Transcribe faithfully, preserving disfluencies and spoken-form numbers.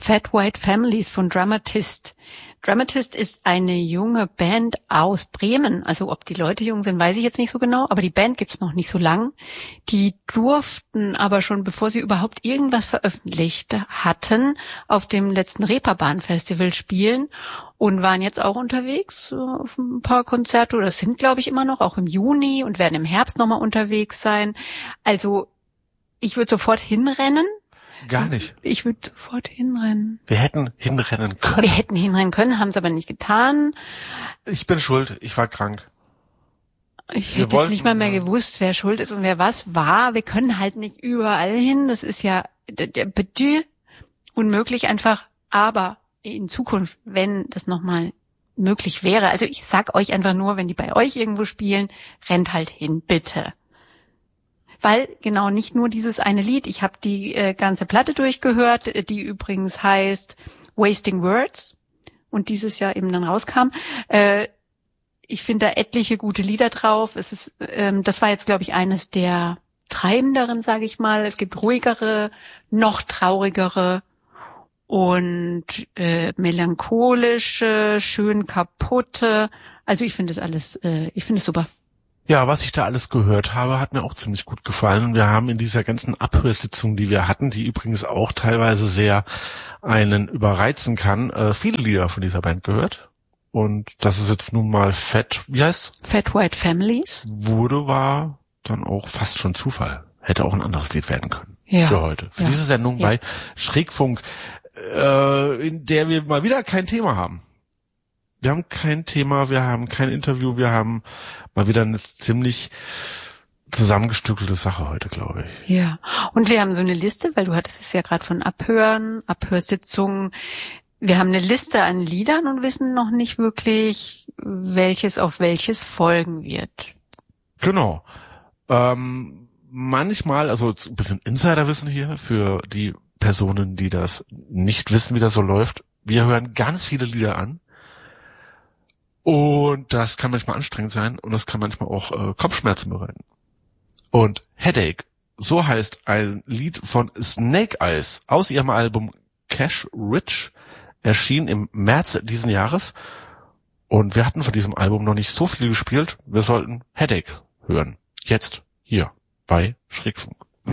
Fat White Families von Dramatist. Dramatist ist eine junge Band aus Bremen. Also ob die Leute jung sind, weiß ich jetzt nicht so genau, aber die Band gibt's noch nicht so lang. Die durften aber schon, bevor sie überhaupt irgendwas veröffentlicht hatten, auf dem letzten Reeperbahn-Festival spielen und waren jetzt auch unterwegs auf ein paar Konzerte. Das sind, glaube ich, immer noch, auch im Juni, und werden im Herbst nochmal unterwegs sein. Also ich würde sofort hinrennen. Gar nicht. Ich würde sofort hinrennen. Wir hätten hinrennen können. Wir hätten hinrennen können, haben es aber nicht getan. Ich bin schuld, ich war krank. Ich Wir hätte jetzt wollten, nicht mal mehr ja. gewusst, wer schuld ist und wer was war. Wir können halt nicht überall hin. Das ist ja der, der Budget unmöglich einfach. Aber in Zukunft, wenn das nochmal möglich wäre, also ich sag euch einfach nur, wenn die bei euch irgendwo spielen, rennt halt hin, bitte. Weil genau nicht nur dieses eine Lied, ich habe die äh, ganze Platte durchgehört, die übrigens heißt Wasting Words und dieses Jahr eben dann rauskam. Äh, ich finde da etliche gute Lieder drauf. Es ist, ähm, das war jetzt, glaube ich, eines der treibenderen, sage ich mal. Es gibt ruhigere, noch traurigere und äh, melancholische, schön kaputte. Also ich finde es alles, äh, ich finde es super. Ja, was ich da alles gehört habe, hat mir auch ziemlich gut gefallen. Wir haben in dieser ganzen Abhörsitzung, die wir hatten, die übrigens auch teilweise sehr einen überreizen kann, äh, viele Lieder von dieser Band gehört. Und das ist jetzt nun mal Fat, wie heißt's? Fat White Families. Wurde, war dann auch fast schon Zufall. Hätte auch ein anderes Lied werden können. Ja. Für heute. Für ja. diese Sendung ja. bei Schrägfunk, äh, in der wir mal wieder kein Thema haben. Wir haben kein Thema, wir haben kein Interview, wir haben mal wieder eine ziemlich zusammengestückelte Sache heute, glaube ich. Ja, und wir haben so eine Liste, weil du hattest es ja gerade von Abhören, Abhörsitzungen. Wir haben eine Liste an Liedern und wissen noch nicht wirklich, welches auf welches folgen wird. Genau. Ähm, manchmal, also ein bisschen Insiderwissen hier für die Personen, die das nicht wissen, wie das so läuft. Wir hören ganz viele Lieder an. Und das kann manchmal anstrengend sein und das kann manchmal auch äh, Kopfschmerzen bereiten. Und Headache, so heißt ein Lied von Snake Eyes aus ihrem Album Cash Rich, erschien im März diesen Jahres. Und wir hatten von diesem Album noch nicht so viel gespielt. Wir sollten Headache hören. Jetzt hier bei Schrägfunk.